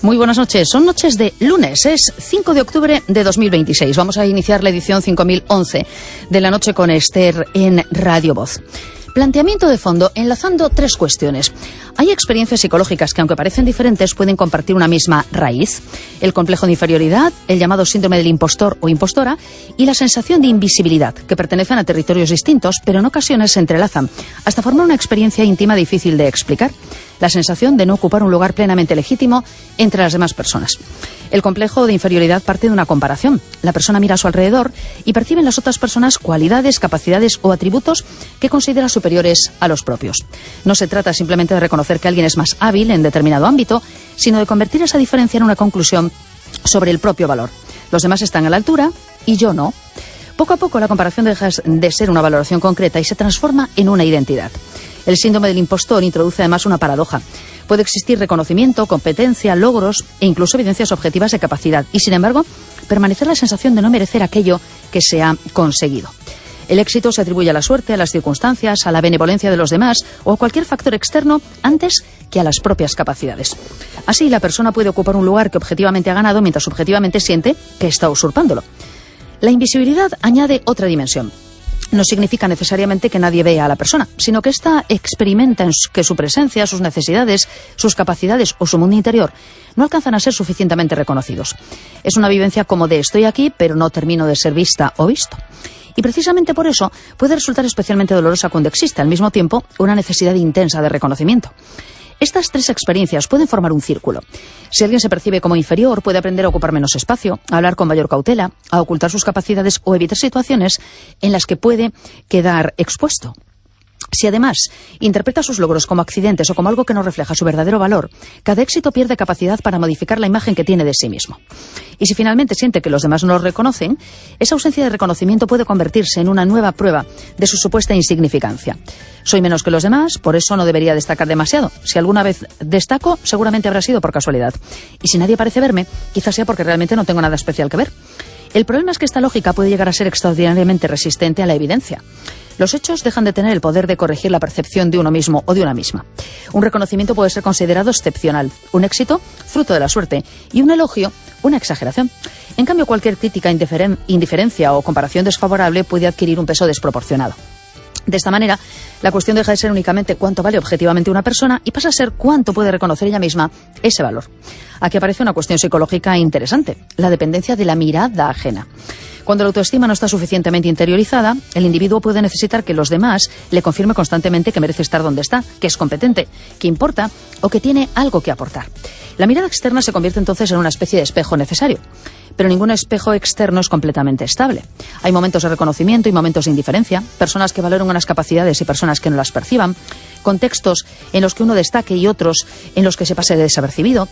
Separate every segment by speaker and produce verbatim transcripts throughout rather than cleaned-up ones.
Speaker 1: Muy buenas noches. Son noches de lunes. Es cinco de octubre de dos mil veintiséis. Vamos a iniciar la edición cinco mil once de la noche con Esther en Radio Voz. Planteamiento de fondo, enlazando tres cuestiones. Hay experiencias psicológicas que, aunque parecen diferentes, pueden compartir una misma raíz. El complejo de inferioridad, el llamado síndrome del impostor o impostora, y la sensación de invisibilidad, que pertenecen a territorios distintos, pero en ocasiones se entrelazan, hasta formar una experiencia íntima difícil de explicar. La sensación de no ocupar un lugar plenamente legítimo entre las demás personas. El complejo de inferioridad parte de una comparación. La persona mira a su alrededor y percibe en las otras personas cualidades, capacidades o atributos que considera superiores a los propios. No se trata simplemente de reconocer que alguien es más hábil en determinado ámbito, sino de convertir esa diferencia en una conclusión sobre el propio valor. Los demás están a la altura y yo no. Poco a poco la comparación deja de ser una valoración concreta y se transforma en una identidad. El síndrome del impostor introduce además una paradoja. Puede existir reconocimiento, competencia, logros e incluso evidencias objetivas de capacidad y, sin embargo, permanecer la sensación de no merecer aquello que se ha conseguido. El éxito se atribuye a la suerte, a las circunstancias, a la benevolencia de los demás o a cualquier factor externo antes que a las propias capacidades. Así, la persona puede ocupar un lugar que objetivamente ha ganado mientras subjetivamente siente que está usurpándolo. La invisibilidad añade otra dimensión. No significa necesariamente que nadie vea a la persona, sino que ésta experimenta en que su presencia, sus necesidades, sus capacidades o su mundo interior no alcanzan a ser suficientemente reconocidos. Es una vivencia como de estoy aquí, pero no termino de ser vista o visto. Y precisamente por eso puede resultar especialmente dolorosa cuando existe al mismo tiempo una necesidad intensa de reconocimiento. Estas tres experiencias pueden formar un círculo. Si alguien se percibe como inferior, puede aprender a ocupar menos espacio, a hablar con mayor cautela, a ocultar sus capacidades o evitar situaciones en las que puede quedar expuesto. Si además interpreta sus logros como accidentes o como algo que no refleja su verdadero valor, cada éxito pierde capacidad para modificar la imagen que tiene de sí mismo. Y si finalmente siente que los demás no lo reconocen, esa ausencia de reconocimiento puede convertirse en una nueva prueba de su supuesta insignificancia. Soy menos que los demás, por eso no debería destacar demasiado. Si alguna vez destaco, seguramente habrá sido por casualidad. Y si nadie parece verme, quizás sea porque realmente no tengo nada especial que ver. El problema es que esta lógica puede llegar a ser extraordinariamente resistente a la evidencia. Los hechos dejan de tener el poder de corregir la percepción de uno mismo o de una misma. Un reconocimiento puede ser considerado excepcional, un éxito, fruto de la suerte, y un elogio, una exageración. En cambio, cualquier crítica, indiferen- indiferencia o comparación desfavorable puede adquirir un peso desproporcionado. De esta manera, la cuestión deja de ser únicamente cuánto vale objetivamente una persona y pasa a ser cuánto puede reconocer ella misma ese valor. Aquí aparece una cuestión psicológica interesante, la dependencia de la mirada ajena. Cuando la autoestima no está suficientemente interiorizada, el individuo puede necesitar que los demás le confirmen constantemente que merece estar donde está, que es competente, que importa o que tiene algo que aportar. La mirada externa se convierte entonces en una especie de espejo necesario. Pero ningún espejo externo es completamente estable. Hay momentos de reconocimiento y momentos de indiferencia, personas que valoren unas capacidades y personas que no las perciban, contextos en los que uno destaque y otros en los que se pase desapercibido.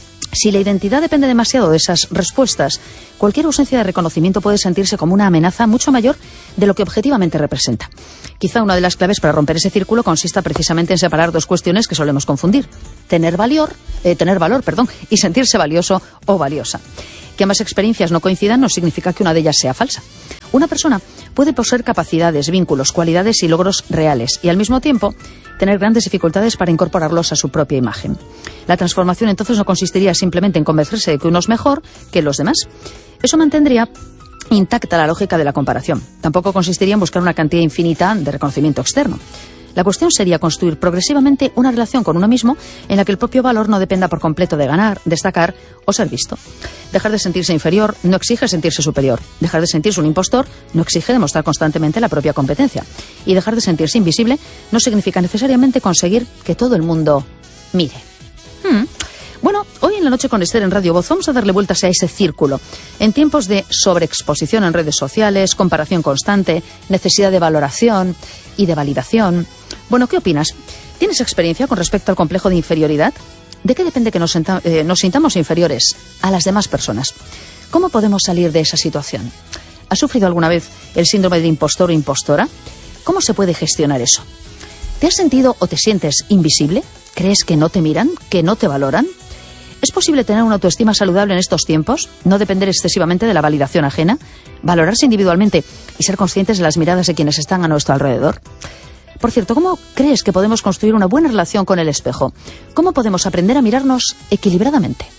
Speaker 1: Si la identidad depende demasiado de esas respuestas, cualquier ausencia de reconocimiento puede sentirse como una amenaza mucho mayor de lo que objetivamente representa. Quizá una de las claves para romper ese círculo consista precisamente en separar dos cuestiones que solemos confundir: tener valor, eh, tener valor, perdón, y sentirse valioso o valiosa. Que ambas experiencias no coincidan no significa que una de ellas sea falsa. Una persona puede poseer capacidades, vínculos, cualidades y logros reales y al mismo tiempo tener grandes dificultades para incorporarlos a su propia imagen. La transformación entonces no consistiría simplemente en convencerse de que uno es mejor que los demás. Eso mantendría intacta la lógica de la comparación. Tampoco consistiría en buscar una cantidad infinita de reconocimiento externo. La cuestión sería construir progresivamente una relación con uno mismo en la que el propio valor no dependa por completo de ganar, destacar o ser visto. Dejar de sentirse inferior no exige sentirse superior. Dejar de sentirse un impostor no exige demostrar constantemente la propia competencia. Y dejar de sentirse invisible no significa necesariamente conseguir que todo el mundo mire. Hmm. Bueno, hoy en la noche con Esther en Radio Voz vamos a darle vueltas a ese círculo. En tiempos de sobreexposición en redes sociales, comparación constante, necesidad de valoración y de validación. Bueno, ¿qué opinas? ¿Tienes experiencia con respecto al complejo de inferioridad? ¿De qué depende que nos, senta, eh, nos sintamos inferiores a las demás personas? ¿Cómo podemos salir de esa situación? ¿Has sufrido alguna vez el síndrome de impostor o impostora? ¿Cómo se puede gestionar eso? ¿Te has sentido o te sientes invisible? ¿Crees que no te miran? ¿Que no te valoran? ¿Es posible tener una autoestima saludable en estos tiempos? ¿No depender excesivamente de la validación ajena? ¿Valorarse individualmente y ser conscientes de las miradas de quienes están a nuestro alrededor? Por cierto, ¿cómo crees que podemos construir una buena relación con el espejo? ¿Cómo podemos aprender a mirarnos equilibradamente?